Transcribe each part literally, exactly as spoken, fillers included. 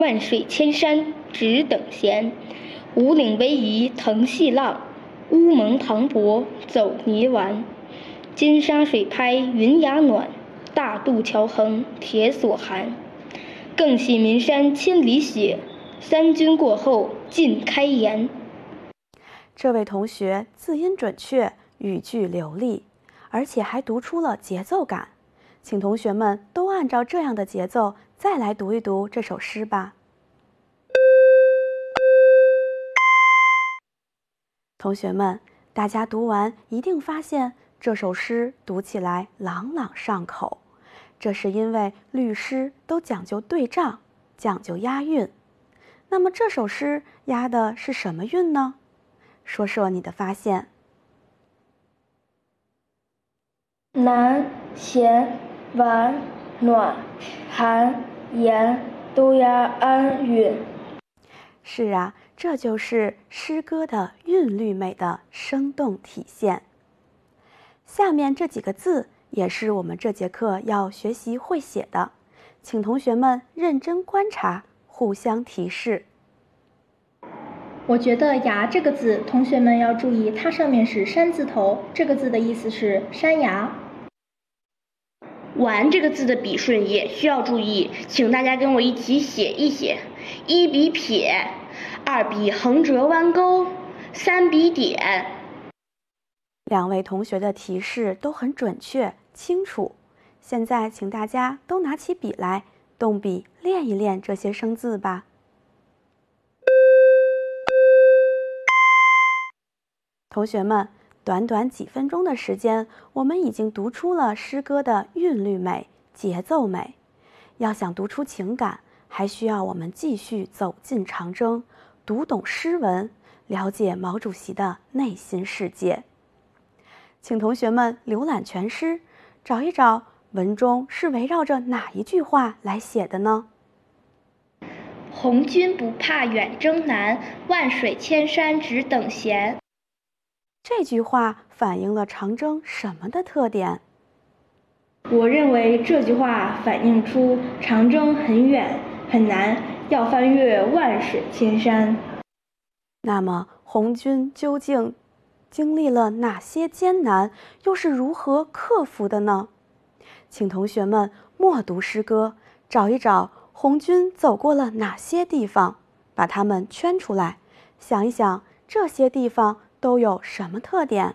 万水千山只等闲，五岭逶迤腾细浪，乌蒙磅礴走泥丸。金沙水拍云崖暖，大渡桥横铁索寒。更系岷山千里雪，三军过后尽开颜。 这位同学字音准确，语句流利，而且还读出了节奏感。请同学们都按照这样的节奏再来读一读这首诗吧。同学们，大家读完一定发现这首诗读起来朗朗上口，这是因为律诗都讲究对仗，讲究押韵。那么这首诗押的是什么韵呢？说说你的发现。 南、咸、晚、暖、寒、严都押安韵。 是啊，这就是诗歌的韵律美的生动体现。下面这几个字也是我们这节课要学习会写的，请同学们认真观察，互相提示。 我觉得崖这个字，同学们要注意，它上面是山字头，这个字的意思是山崖。 完这个字的笔顺也需要注意，请大家跟我一起写一写：一笔撇，二笔横折弯钩，三笔点。 两位同学的提示都很准确清楚，现在请大家都拿起笔来，动笔练一练这些生字吧。同学们，短短几分钟的时间，我们已经读出了诗歌的韵律美、节奏美。要想读出情感，还需要我们继续走进长征，读懂诗文，了解毛主席的内心世界。请同学们浏览全诗，找一找文中是围绕着哪一句话来写的呢？ 红军不怕远征难，万水千山只等闲。 这句话反映了长征什么的特点？ 我认为这句话反映出长征很远很难，要翻越万水千山。 那么红军究竟经历了哪些艰难，又是如何克服的呢？请同学们默读诗歌，找一找红军走过了哪些地方，把它们圈出来，想一想这些地方都有什么特点？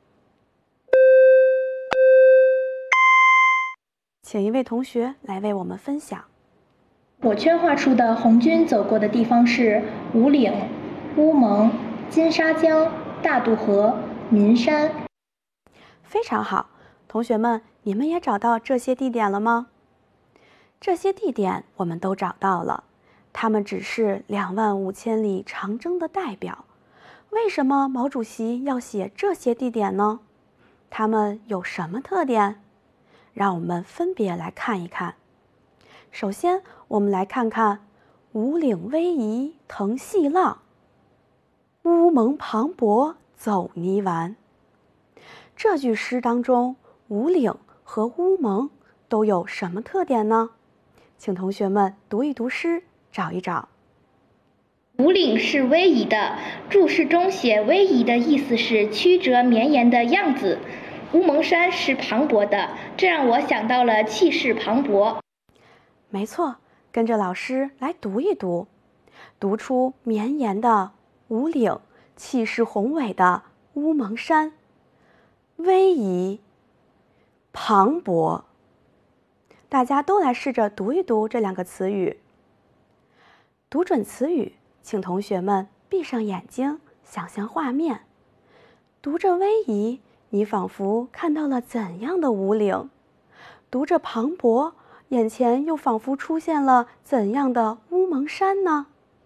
请一位同学来为我们分享。 我圈画出的红军走过的地方是五岭、乌蒙、金沙江、大渡河、岷山。 非常好，同学们，你们也找到这些地点了吗？这些地点我们都找到了，它们只是两万五千里长征的代表。为什么毛主席要写这些地点呢？它们有什么特点？让我们分别来看一看。首先，我们来看看五岭逶迤腾细浪，乌蒙磅礴走泥丸。这句诗当中，五岭和乌蒙都有什么特点呢？请同学们读一读诗，找一找。 五岭是逶迤的，注释中写逶迤的意思是曲折绵延的样子。乌蒙山是磅礴的，这让我想到了气势磅礴。 没错，跟着老师来读一读，读出绵延的五岭，气势宏伟的乌蒙山，逶迤、磅礴。大家都来试着读一读这两个词语。读准词语，请同学们闭上眼睛，想象画面。读着逶迤，你仿佛看到了怎样的五岭？读着磅礴，眼前又仿佛出现了怎样的乌蒙山呢？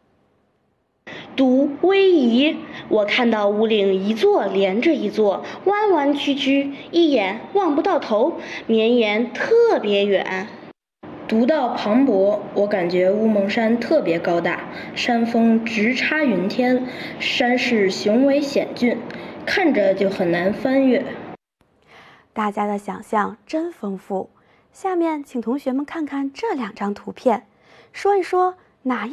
读逶迤，我看到五岭一座连着一座，弯弯曲曲，一眼望不到头，绵延特别远。 读到磅礴，我感觉乌蒙山特别高大，山峰直插云天，山势雄伟险峻，看着就很难翻越。 大家的想象真丰富。下面请同学们看看这两张图片，说一说哪一